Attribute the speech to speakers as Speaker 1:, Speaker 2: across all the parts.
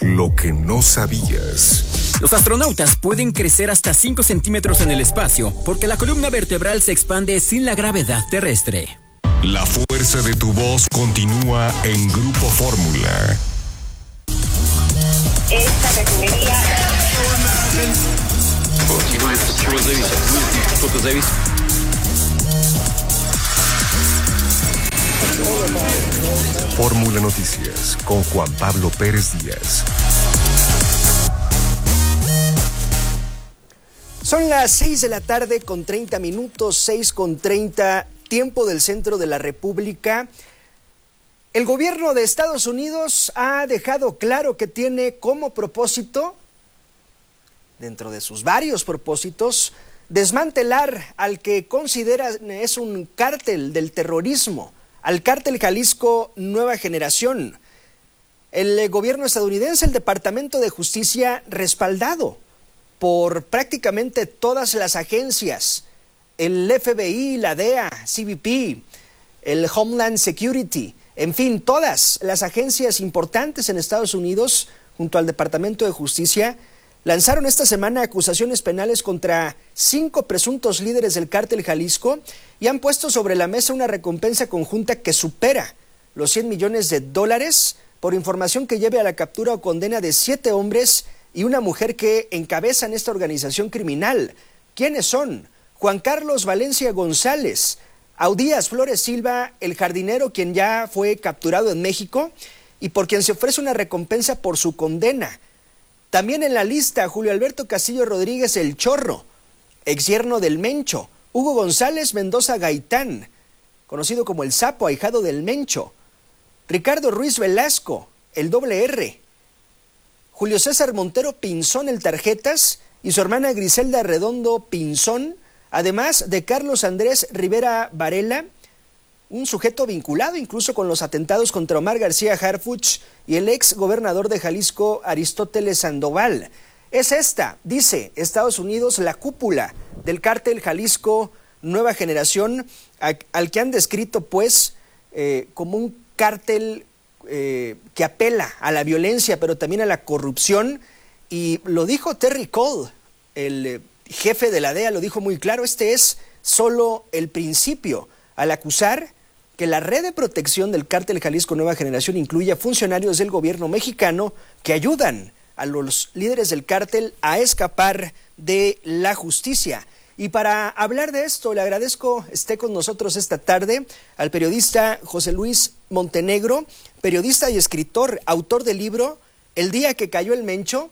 Speaker 1: Lo que no sabías.
Speaker 2: Los astronautas pueden crecer hasta 5 centímetros en el espacio porque la columna vertebral se expande sin la gravedad terrestre.
Speaker 1: La fuerza de tu voz continúa en Grupo Fórmula.
Speaker 3: Esta refinería...
Speaker 1: Fórmula Noticias con Juan Pablo Pérez Díaz.
Speaker 4: Son las 6 de la tarde con 30 minutos, 6:30, tiempo del centro de la República. El gobierno de Estados Unidos ha dejado claro que tiene como propósito, dentro de sus varios propósitos, desmantelar al que considera es un cártel del terrorismo, al cártel Jalisco Nueva Generación. El gobierno estadounidense, el Departamento de Justicia, respaldado por prácticamente todas las agencias, el FBI, la DEA, CBP, el Homeland Security, en fin, todas las agencias importantes en Estados Unidos, junto al Departamento de Justicia, lanzaron esta semana acusaciones penales contra 5 presuntos líderes del cártel Jalisco y han puesto sobre la mesa una recompensa conjunta que supera los $100 millones por información que lleve a la captura o condena de 7 hombres y una mujer que encabezan esta organización criminal. ¿Quiénes son? Juan Carlos Valencia González, Audías Flores Silva, el jardinero, quien ya fue capturado en México y por quien se ofrece una recompensa por su condena. También en la lista, Julio Alberto Castillo Rodríguez, el Chorro, exyerno del Mencho, Hugo González Mendoza Gaitán, conocido como el Sapo, ahijado del Mencho, Ricardo Ruiz Velasco, el Doble R, Julio César Montero Pinzón, el Tarjetas, y su hermana Griselda Redondo Pinzón, además de Carlos Andrés Rivera Varela, un sujeto vinculado incluso con los atentados contra Omar García Harfuch y el ex gobernador de Jalisco, Aristóteles Sandoval. Es esta, dice Estados Unidos, la cúpula del cártel Jalisco Nueva Generación, al que han descrito pues como un cártel que apela a la violencia, pero también a la corrupción. Y lo dijo Terry Cole, el jefe de la DEA, lo dijo muy claro, este es solo el principio, al acusar que la red de protección del cártel Jalisco Nueva Generación incluye a funcionarios del gobierno mexicano que ayudan a los líderes del cártel a escapar de la justicia. Y para hablar de esto, le agradezco esté con nosotros esta tarde al periodista José Luis Montenegro, periodista y escritor, autor del libro El día que cayó el Mencho,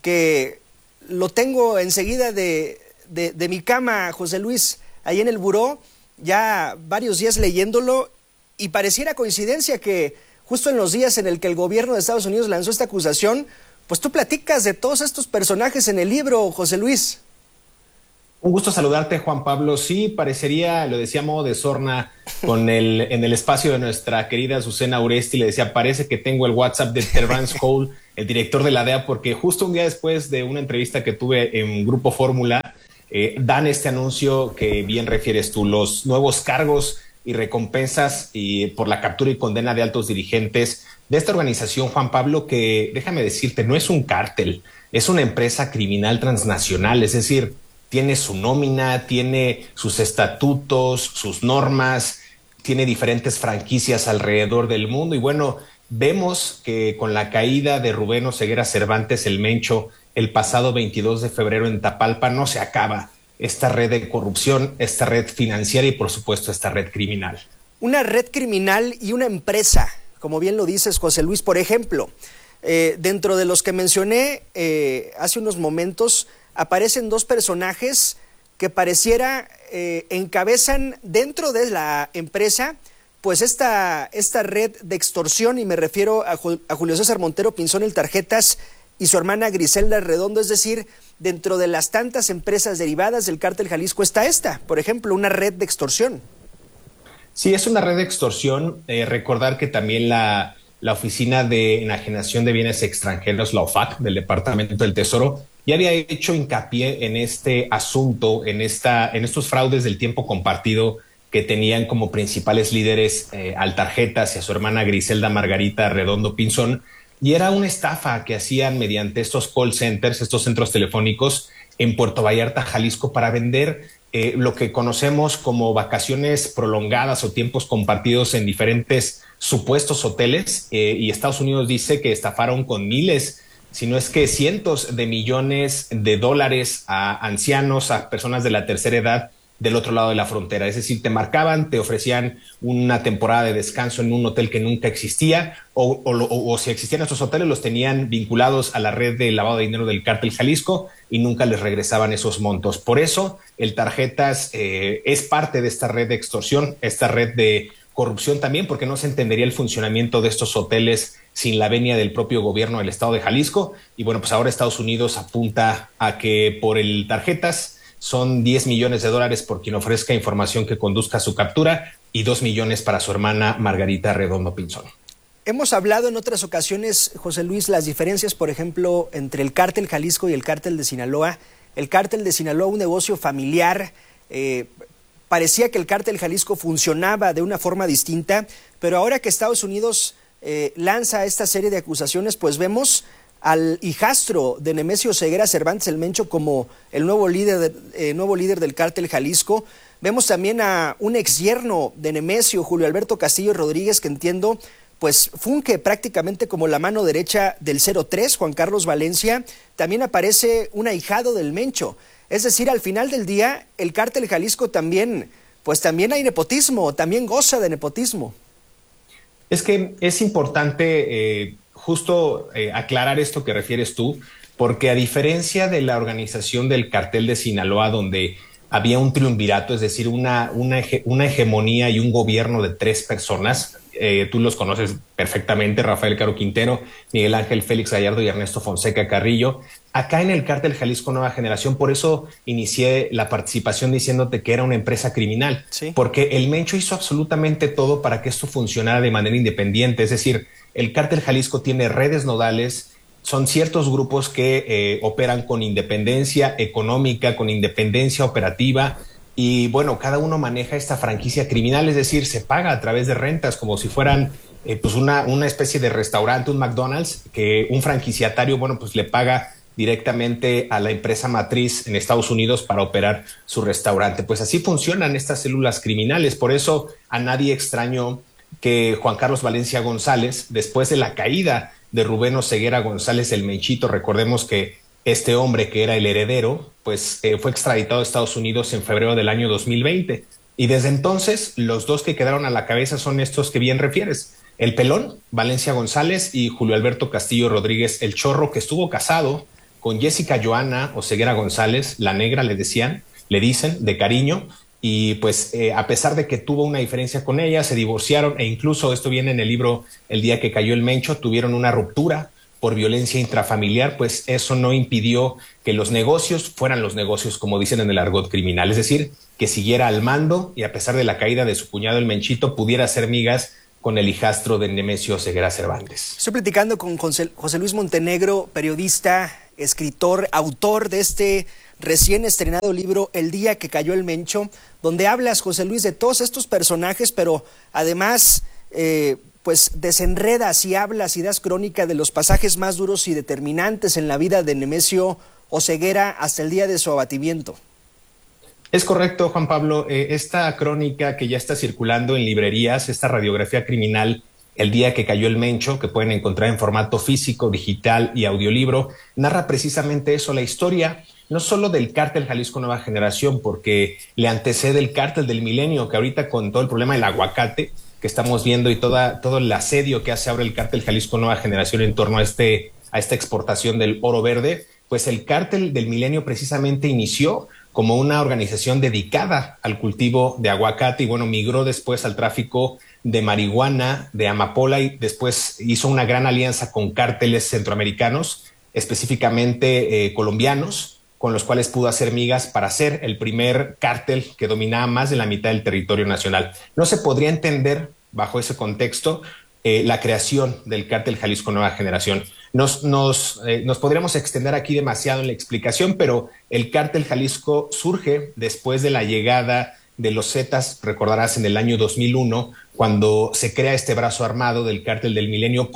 Speaker 4: que lo tengo enseguida de mi cama, José Luis, ahí en el buró, ya varios días leyéndolo, y pareciera coincidencia que justo en los días en el que el gobierno de Estados Unidos lanzó esta acusación, pues tú platicas de todos estos personajes en el libro, José Luis.
Speaker 5: Un gusto saludarte, Juan Pablo. Sí, parecería, lo decía a modo de sorna, en el espacio de nuestra querida Susana Uresti, le decía, parece que tengo el WhatsApp de Terrence Cole, el director de la DEA, porque justo un día después de una entrevista que tuve en Grupo Fórmula, dan este anuncio que bien refieres tú, los nuevos cargos y recompensas y por la captura y condena de altos dirigentes de esta organización, Juan Pablo, que déjame decirte, no es un cártel, es una empresa criminal transnacional, es decir, tiene su nómina, tiene sus estatutos, sus normas, tiene diferentes franquicias alrededor del mundo y bueno, vemos que con la caída de Rubén Oseguera Cervantes, el Mencho, el pasado 22 de febrero en Tapalpa, no se acaba esta red de corrupción, esta red financiera y por supuesto esta red criminal.
Speaker 4: Una red criminal y una empresa, como bien lo dices, José Luis. Por ejemplo, dentro de los que mencioné hace unos momentos, aparecen 2 personajes que pareciera encabezan dentro de la empresa pues esta red de extorsión, y me refiero a Julio César Montero Pinzón, el Tarjetas, y su hermana Griselda Redondo. Es decir, dentro de las tantas empresas derivadas del cártel Jalisco está esta, por ejemplo, una red de extorsión.
Speaker 5: Sí, es una red de extorsión. Recordar que también la Oficina de Enajenación de Bienes Extranjeros, la OFAC, del Departamento del Tesoro, ya había hecho hincapié en este asunto, en estos fraudes del tiempo compartido que tenían como principales líderes al Tarjetas y a su hermana Griselda Margarita Redondo Pinzón. y era una estafa que hacían mediante estos call centers, estos centros telefónicos en Puerto Vallarta, Jalisco, para vender lo que conocemos como vacaciones prolongadas o tiempos compartidos en diferentes supuestos hoteles, y Estados Unidos dice que estafaron con miles, si no es que cientos de millones de dólares a ancianos, a personas de la tercera edad del otro lado de la frontera. Es decir, te marcaban, te ofrecían una temporada de descanso en un hotel que nunca existía, o si existían estos hoteles, los tenían vinculados a la red de lavado de dinero del Cártel Jalisco y nunca les regresaban esos montos. Por eso el Tarjetas es parte de esta red de extorsión, esta red de corrupción también, porque no se entendería el funcionamiento de estos hoteles sin la venia del propio gobierno del estado de Jalisco. Y bueno, pues ahora Estados Unidos apunta a que por el Tarjetas son $10 millones por quien ofrezca información que conduzca a su captura y $2 millones para su hermana Margarita Redondo Pinzón.
Speaker 4: Hemos hablado en otras ocasiones, José Luis, las diferencias, por ejemplo, entre el Cártel Jalisco y el Cártel de Sinaloa. El Cártel de Sinaloa, un negocio familiar, parecía que el Cártel Jalisco funcionaba de una forma distinta, pero ahora que Estados Unidos lanza esta serie de acusaciones, pues vemos al hijastro de Nemesio Ceguera Cervantes el Mencho como el nuevo líder del Cártel Jalisco. Vemos también a un exyerno de Nemesio, Julio Alberto Castillo Rodríguez, que entiendo pues funge prácticamente como la mano derecha del 03, Juan Carlos Valencia. También aparece un ahijado del Mencho. Es decir, al final del día, el Cártel Jalisco también hay nepotismo, también goza de nepotismo.
Speaker 5: Es que es importante justo aclarar esto que refieres tú, porque a diferencia de la organización del Cartel de Sinaloa, donde había un triunvirato, es decir, una hegemonía y un gobierno de 3 personas, tú los conoces perfectamente, Rafael Caro Quintero, Miguel Ángel Félix Gallardo y Ernesto Fonseca Carrillo. Acá en el Cártel Jalisco Nueva Generación, por eso inicié la participación diciéndote que era una empresa criminal, sí, porque el Mencho hizo absolutamente todo para que esto funcionara de manera independiente. Es decir, el Cártel Jalisco tiene redes nodales, son ciertos grupos que operan con independencia económica, con independencia operativa, y bueno, cada uno maneja esta franquicia criminal, es decir, se paga a través de rentas como si fueran pues una especie de restaurante, un McDonald's, que un franquiciatario, bueno, pues le paga directamente a la empresa matriz en Estados Unidos para operar su restaurante. Pues así funcionan estas células criminales. Por eso a nadie extrañó que Juan Carlos Valencia González, después de la caída de Rubén Oseguera González el Menchito, recordemos que este hombre que era el heredero, pues fue extraditado a Estados Unidos en febrero del año 2020. Y desde entonces los dos que quedaron a la cabeza son estos que bien refieres. El Pelón, Valencia González, y Julio Alberto Castillo Rodríguez, el Chorro, que estuvo casado con Jessica Joana Oseguera González, la negra le dicen, de cariño, y pues a pesar de que tuvo una diferencia con ella, se divorciaron, e incluso esto viene en el libro El día que cayó el Mencho, tuvieron una ruptura por violencia intrafamiliar. Pues eso no impidió que los negocios fueran los negocios, como dicen en el argot criminal, es decir, que siguiera al mando y a pesar de la caída de su cuñado el Menchito pudiera hacer migas con el hijastro de Nemesio Ceguera Cervantes.
Speaker 4: Estoy platicando con José Luis Montenegro, periodista, escritor, autor de este recién estrenado libro El día que cayó el Mencho, donde hablas, José Luis, de todos estos personajes, pero además pues desenredas y hablas y das crónica de los pasajes más duros y determinantes en la vida de Nemesio Oseguera hasta el día de su abatimiento.
Speaker 5: Es correcto, Juan Pablo. Esta crónica que ya está circulando en librerías, esta radiografía criminal, El día que cayó el Mencho, que pueden encontrar en formato físico, digital y audiolibro, narra precisamente eso, la historia no solo del Cártel Jalisco Nueva Generación, porque le antecede el Cártel del Milenio, que ahorita con todo el problema del aguacate que estamos viendo y todo el asedio que hace ahora el Cártel Jalisco Nueva Generación en torno a esta exportación del oro verde, pues el Cártel del Milenio precisamente inició como una organización dedicada al cultivo de aguacate y bueno, migró después al tráfico de marihuana, de amapola, y después hizo una gran alianza con cárteles centroamericanos, específicamente colombianos, con los cuales pudo hacer migas para ser el primer cártel que dominaba más de la mitad del territorio nacional. No se podría entender bajo ese contexto la creación del Cártel Jalisco Nueva Generación. Nos podríamos extender aquí demasiado en la explicación, pero el Cártel Jalisco surge después de la llegada de los Zetas, recordarás, en el año 2001, cuando se crea este brazo armado del Cártel del Milenio con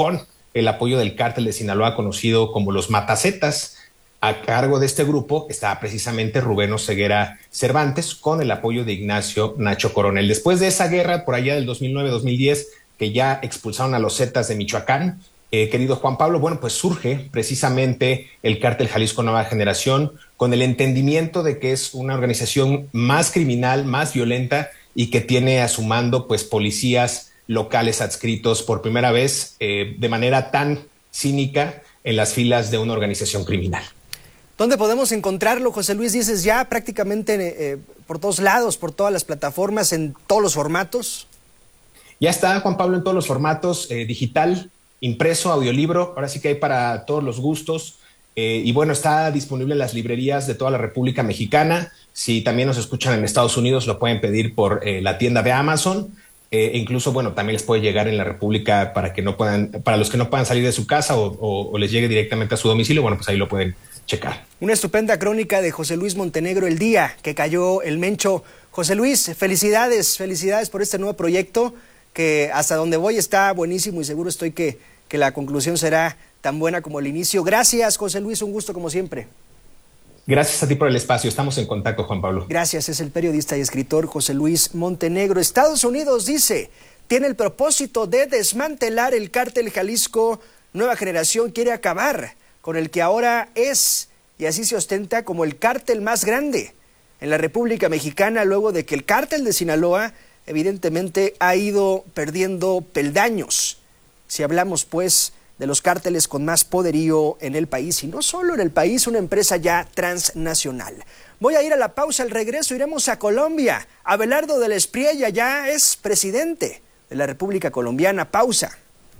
Speaker 5: el apoyo del cártel de Sinaloa conocido como los Matacetas. A cargo de este grupo está precisamente Rubén Oseguera Cervantes con el apoyo de Ignacio Nacho Coronel. Después de esa guerra, por allá del 2009-2010, que ya expulsaron a los Zetas de Michoacán, querido Juan Pablo, bueno, pues surge precisamente el Cártel Jalisco Nueva Generación con el entendimiento de que es una organización más criminal, más violenta y que tiene a su mando pues policías locales adscritos por primera vez de manera tan cínica en las filas de una organización criminal.
Speaker 4: ¿Dónde podemos encontrarlo, José Luis? Dices ya prácticamente por todos lados, por todas las plataformas, en todos los formatos.
Speaker 5: Ya está, Juan Pablo, en todos los formatos, digital, impreso, audiolibro, ahora sí que hay para todos los gustos. Y bueno, está disponible en las librerías de toda la República Mexicana. Si también nos escuchan en Estados Unidos, lo pueden pedir por la tienda de Amazon. E incluso, bueno, también les puede llegar en la República para los que no puedan salir de su casa o les llegue directamente a su domicilio. Bueno, pues ahí lo pueden checar.
Speaker 4: Una estupenda crónica de José Luis Montenegro el día que cayó el Mencho. José Luis, felicidades por este nuevo proyecto que hasta donde voy está buenísimo y seguro estoy que la conclusión será tan buena como el inicio. Gracias, José Luis, un gusto como siempre.
Speaker 5: Gracias a ti por el espacio, estamos en contacto, Juan Pablo.
Speaker 4: Gracias, es el periodista y escritor José Luis Montenegro. Estados Unidos, dice, tiene el propósito de desmantelar el cártel Jalisco Nueva Generación, quiere acabar con el que ahora es, y así se ostenta, como el cártel más grande en la República Mexicana, luego de que el cártel de Sinaloa evidentemente ha ido perdiendo peldaños. Si hablamos pues de los cárteles con más poderío en el país, y no solo en el país, una empresa ya transnacional. Voy a ir a la pausa, al regreso iremos a Colombia. Abelardo del Espriella ya es presidente de la República Colombiana. Pausa.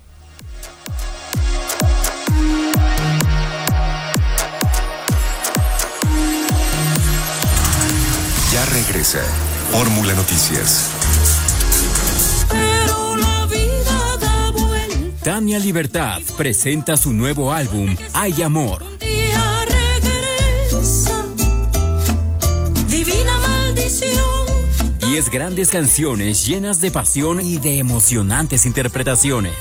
Speaker 1: Ya regresa Fórmula Noticias.
Speaker 2: Tania Libertad presenta su nuevo álbum, Hay Amor.
Speaker 3: Divina maldición.
Speaker 2: 10 grandes canciones llenas de pasión y de emocionantes interpretaciones.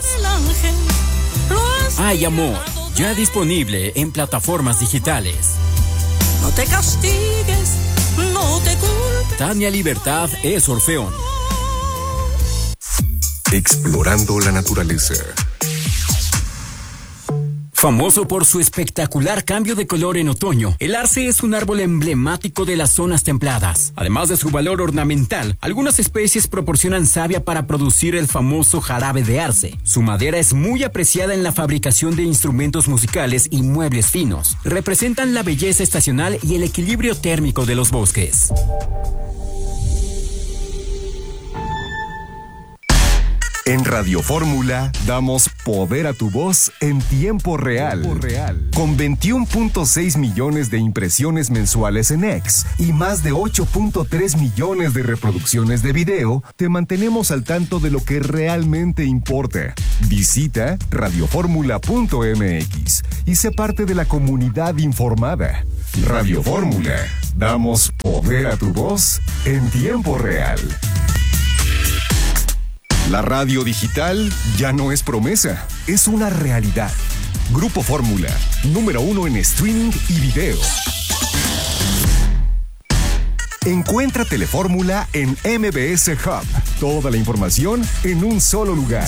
Speaker 2: Hay Amor, ya disponible en plataformas digitales.
Speaker 3: No te castigues, no te culpes.
Speaker 2: Tania Libertad es Orfeón.
Speaker 1: Explorando la naturaleza.
Speaker 2: Famoso por su espectacular cambio de color en otoño, el arce es un árbol emblemático de las zonas templadas. Además de su valor ornamental, algunas especies proporcionan savia para producir el famoso jarabe de arce. Su madera es muy apreciada en la fabricación de instrumentos musicales y muebles finos. Representan la belleza estacional y el equilibrio térmico de los bosques.
Speaker 1: En Radio Fórmula damos poder a tu voz en tiempo real. Con 21.6 millones de impresiones mensuales en X y más de 8.3 millones de reproducciones de video, te mantenemos al tanto de lo que realmente importa. Visita radioformula.mx y sé parte de la comunidad informada. Radio Fórmula, damos poder a tu voz en tiempo real. La radio digital ya no es promesa, es una realidad. Grupo Fórmula, número 1 en streaming y video. Encuentra Telefórmula en MBS Hub. Toda la información en un solo lugar.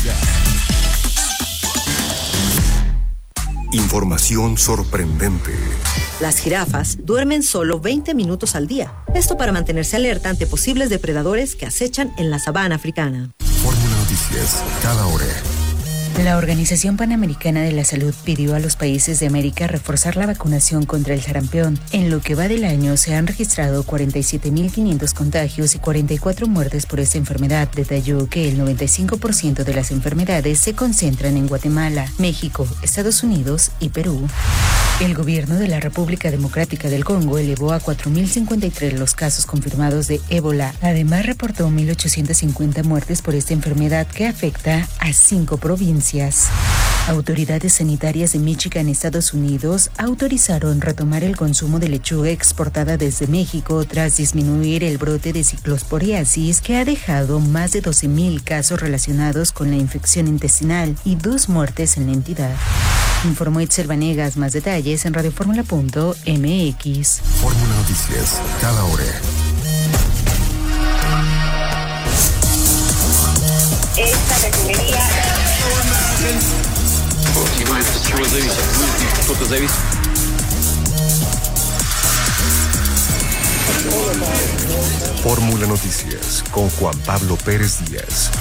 Speaker 1: Información sorprendente.
Speaker 6: Las jirafas duermen solo 20 minutos al día. Esto para mantenerse alerta ante posibles depredadores que acechan en la sabana africana.
Speaker 1: Fórmula Noticias, cada hora.
Speaker 7: La Organización Panamericana de la Salud pidió a los países de América reforzar la vacunación contra el sarampión. En lo que va del año se han registrado 47.500 contagios y 44 muertes por esta enfermedad. Detalló que el 95% de las enfermedades se concentran en Guatemala, México, Estados Unidos y Perú. El gobierno de la República Democrática del Congo elevó a 4.053 los casos confirmados de ébola. Además, reportó 1.850 muertes por esta enfermedad que afecta a 5 provincias. Autoridades sanitarias de Michigan, Estados Unidos, autorizaron retomar el consumo de lechuga exportada desde México tras disminuir el brote de ciclosporiasis que ha dejado más de 12,000 casos relacionados con la infección intestinal y 2 muertes en la entidad. Informó Itzel Vanegas. Más detalles en radioformula.mx.
Speaker 1: Fórmula Noticias, cada hora.
Speaker 8: Esta refinería.
Speaker 1: Fórmula Noticias con Juan Pablo Pérez Díaz.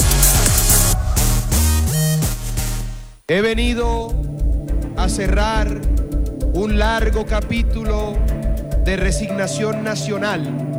Speaker 9: He venido a cerrar un largo capítulo de resignación nacional